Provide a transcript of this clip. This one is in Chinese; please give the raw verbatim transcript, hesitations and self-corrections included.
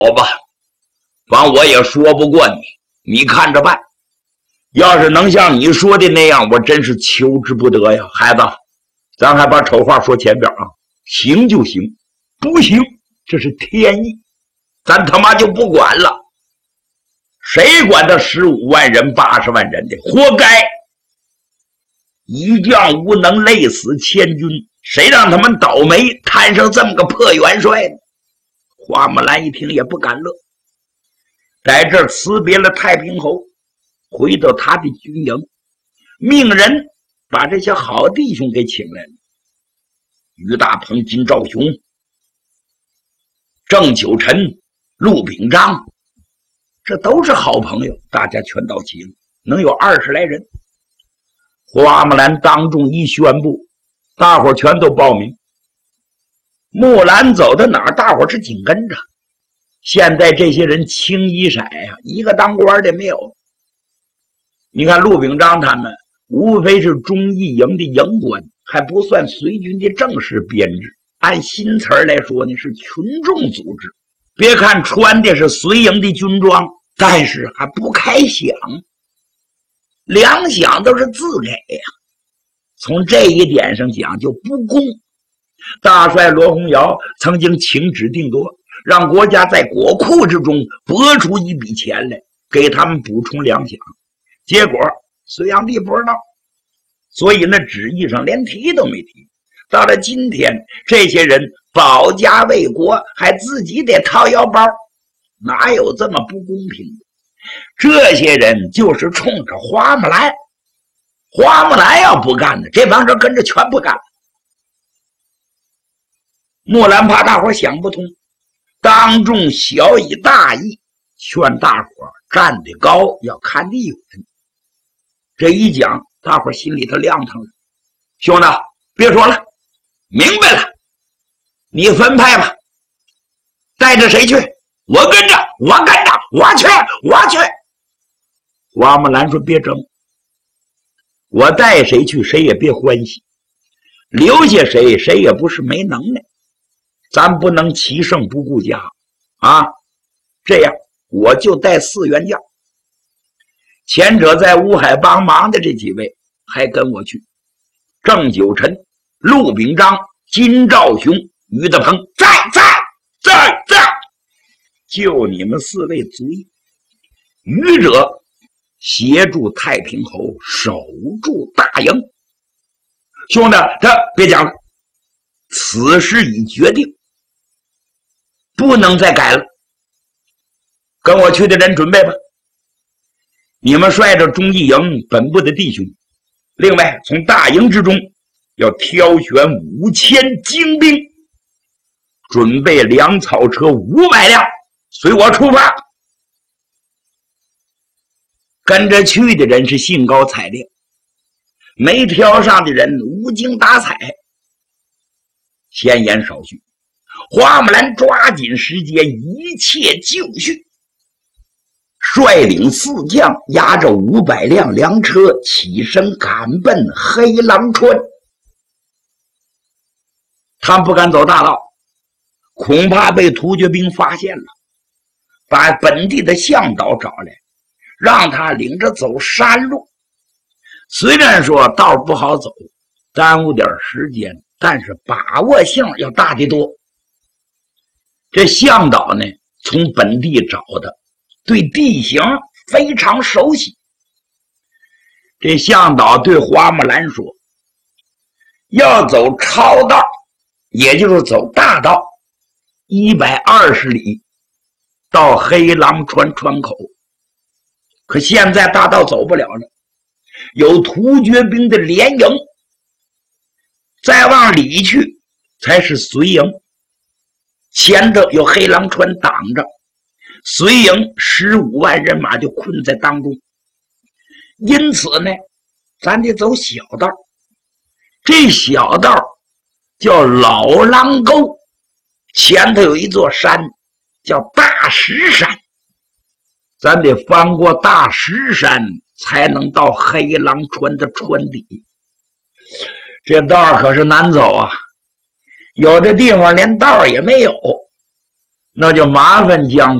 好吧，反正我也说不过你，你看着办。要是能像你说的那样，我真是求之不得呀。孩子，咱还把丑话说前边啊，行就行，不行这是天意，咱他妈就不管了。谁管他十五万人八十万人的，活该。一将无能，累死千军，谁让他们倒霉摊上这么个破元帅呢？花木兰一听也不敢乐，在这儿辞别了太平侯，回到他的军营，命人把这些好弟兄给请来了。于大鹏、金兆雄、郑九臣、陆秉章，这都是好朋友，大家全到齐了，能有二十来人。花木兰当众一宣布，大伙全都报名。木兰走到哪儿，大伙是紧跟着。现在这些人清一色呀，一个当官的没有。你看陆秉章他们无非是忠义营的营官，还不算随军的正式编制。按新词来说呢，是群众组织。别看穿的是随营的军装，但是还不开饷，粮饷都是自给呀。从这一点上讲就不公。大帅罗洪尧曾经请旨定夺，让国家在国库之中拨出一笔钱来给他们补充粮饷，结果隋炀帝不知道，所以那旨意上连提都没提。到了今天，这些人保家卫国，还自己得掏腰包，哪有这么不公平的？这些人就是冲着花木兰，花木兰要不干呢，这帮人跟着全不干。木兰怕大伙想不通，当众小以大义，劝大伙站得高，要看得远。这一讲，大伙心里头亮堂了。兄弟，别说了，明白了，你分派吧，带着谁去？我跟着，我跟着，我去，我去。花木兰说：“别争，我带谁去，谁也别欢喜；留下谁，谁也不是没能耐。咱不能骑胜不顾家啊！这样，我就带四员将。前者在乌海帮忙的这几位，还跟我去。郑九臣、陆秉章、金兆雄、于德鹏，在在在在，就你们四位足矣。于者协助太平侯守住大营。兄弟，这别讲了，此事已决定，不能再改了。跟我去的人准备吧。你们率着忠义营本部的弟兄，另外从大营之中要挑选五千精兵，准备粮草车五百辆，随我出发。跟着去的人是兴高采烈，没挑上的人无精打采。闲言少叙，花木兰抓紧时间，一切就绪，率领四将押着五百辆粮车起身赶奔黑狼川。他们不敢走大道，恐怕被突厥兵发现了，把本地的向导找来，让他领着走山路。虽然说道不好走，耽误点时间，但是把握性要大得多。这向导呢，从本地找的，对地形非常熟悉。这向导对花木兰说，要走超道，也就是走大道一百二十里到黑狼川川口。可现在大道走不了了，有突厥兵的连营，再往里去才是绥营，前头有黑狼川挡着，绥营十五万人马就困在当中。因此呢，咱得走小道。这小道叫老狼沟，前头有一座山叫大石山，咱得翻过大石山才能到黑狼川的川底。这道可是难走啊，有的地方连道也没有， 那就麻烦将